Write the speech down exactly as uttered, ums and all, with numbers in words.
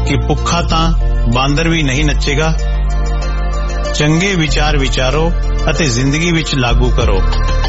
कि भुखा तां बांदर भी नहीं नचेगा। चंगे विचार विचारो अते जिंदगी विच लागू करो।